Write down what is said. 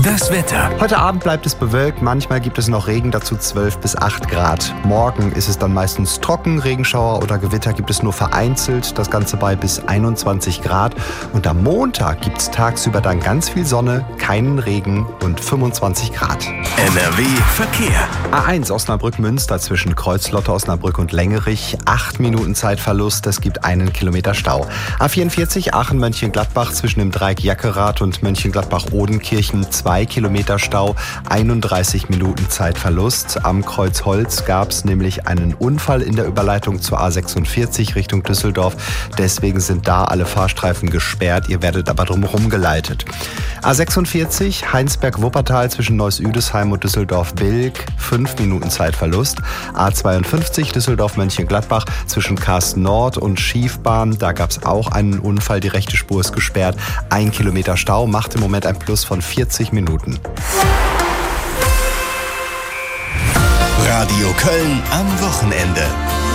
Das Wetter. Heute Abend bleibt es bewölkt, manchmal gibt es noch Regen, dazu 12 bis 8 Grad. Morgen ist es dann meistens trocken, Regenschauer oder Gewitter gibt es nur vereinzelt, das Ganze bei bis 21 Grad. Und am Montag gibt es tagsüber dann ganz viel Sonne, keinen Regen und 25 Grad. NRW Verkehr. A1 Osnabrück-Münster zwischen Kreuzlotte, Osnabrück und Längerich, 8 Minuten Zeitverlust, es gibt 1 Kilometer Stau. A44 Aachen-Mönchengladbach zwischen dem Dreieck Jackerath und Mönchengladbach-Odenkirchen, 2 Kilometer Stau, 31 Minuten Zeitverlust. Am Kreuz Holz gab es nämlich einen Unfall in der Überleitung zur A46 Richtung Düsseldorf. Deswegen sind da alle Fahrstreifen gesperrt. Ihr werdet aber drumherum geleitet. A46 Heinsberg-Wuppertal zwischen Neuss-Üdesheim und Düsseldorf-Bilk, 5 Minuten Zeitverlust. A52 Düsseldorf-Mönchengladbach zwischen Karsten Nord und Schiefbahn. Da gab es auch einen Unfall. Die rechte Spur ist gesperrt. 1 Kilometer Stau macht im Moment ein Plus von 40 Minuten. Radio Köln am Wochenende.